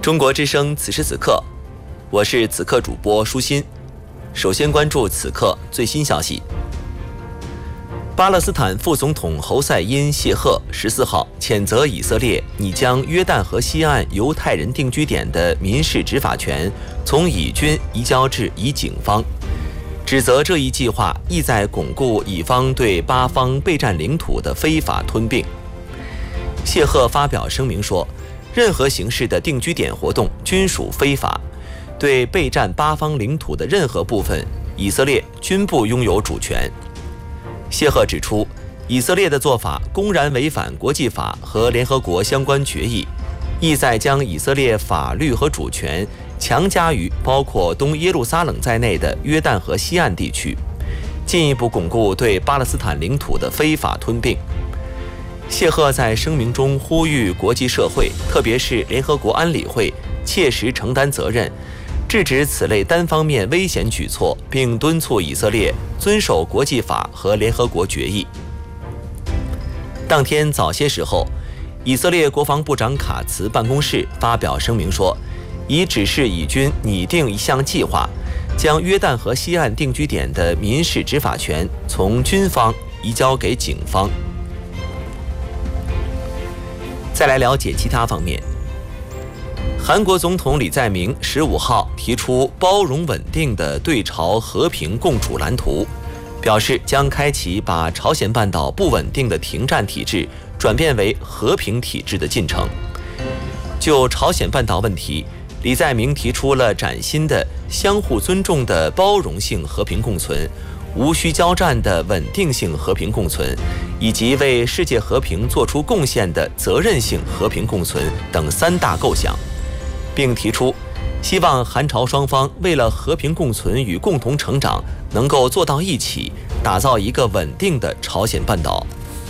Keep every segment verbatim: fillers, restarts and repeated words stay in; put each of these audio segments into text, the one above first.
中国之声此时此刻，我是此刻主播舒心。首先关注此刻最新消息。巴勒斯坦副总统侯赛因·谢赫十四号谴责以色列拟将约旦河西岸犹太人定居点的民事执法权从以军移交至以警方，指责这一计划意在巩固以方对巴方备战领土的非法吞并。谢赫发表声明说，任何形式的定居点活动均属非法，对备战巴方领土的任何部分，以色列均不拥有主权。谢赫指出，以色列的做法公然违反国际法和联合国相关决议，意在将以色列法律和主权强加于包括东耶路撒冷在内的约旦河西岸地区，进一步巩固对巴勒斯坦领土的非法吞并。谢赫在声明中呼吁国际社会，特别是联合国安理会，切实承担责任，制止此类单方面危险举措，并敦促以色列遵守国际法和联合国决议。当天早些时候，以色列国防部长卡茨办公室发表声明说，已指示以军拟定一项计划，将约旦河西岸定居点的民事执法权从军方移交给警方。再来了解其他方面。韩国总统李在明十五号提出包容稳定的对朝和平共处蓝图，表示将开启把朝鲜半岛不稳定的停战体制转变为和平体制的进程。就朝鲜半岛问题，李在明提出了崭新的相互尊重的包容性和平共存、无需交战的稳定性和平共存，以及为世界和平做出贡献的责任性和平共存等三大构想，并提出希望韩朝双方为了和平共存与共同成长能够做到一起，打造一个稳定的朝鲜半岛。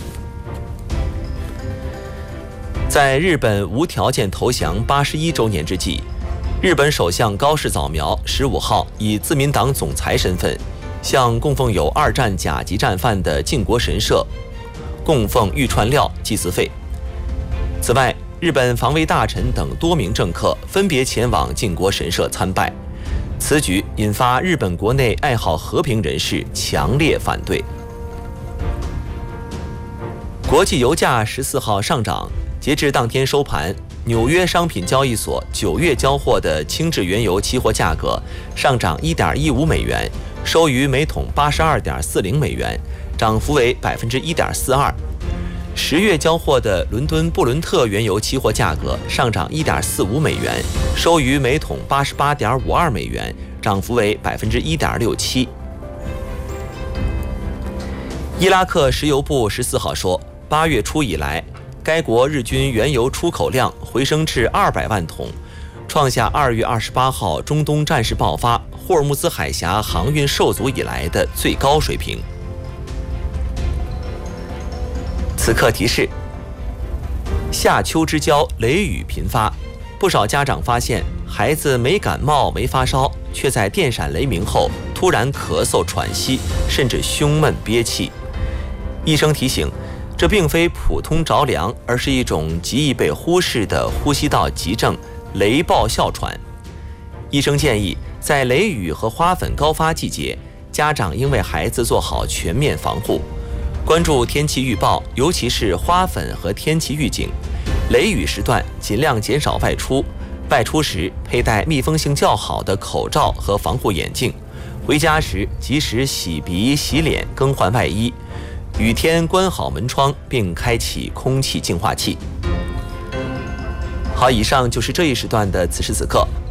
在日本无条件投降八十一周年之际，日本首相高市早苗十五号以自民党总裁身份向供奉有二战甲级战犯的靖国神社供奉玉串料祭祀费。此外，日本防卫大臣等多名政客分别前往靖国神社参拜，此举引发日本国内爱好和平人士强烈反对。国际油价十四号上涨，截至当天收盘，纽约商品交易所九月交货的轻质原油期货价格上涨 一点一五美元，收于每桶 八十二点四零美元，涨幅为 百分之一点四二。十月交货的伦敦布伦特原油期货价格上涨 一点四五美元，收于每桶 八十八点五二美元，涨幅为 百分之一点六七。伊拉克石油部十四号说，八月初以来，该国日均原油出口量回升至二百万桶，创下二月二十八号中东战事爆发、霍尔木兹海峡航运受阻以来的最高水平。此刻提示：夏秋之交，雷雨频发，不少家长发现孩子没感冒没发烧，却在电闪雷鸣后突然咳嗽喘息，甚至胸闷憋气。医生提醒，这并非普通着凉，而是一种极易被忽视的呼吸道急症——雷暴哮喘。医生建议，在雷雨和花粉高发季节，家长应为孩子做好全面防护，关注天气预报，尤其是花粉和天气预警。雷雨时段尽量减少外出，外出时佩戴密封性较好的口罩和防护眼镜，回家时及时洗鼻洗脸，更换外衣。雨天关好门窗，并开启空气净化器。好，以上就是这一时段的此时此刻。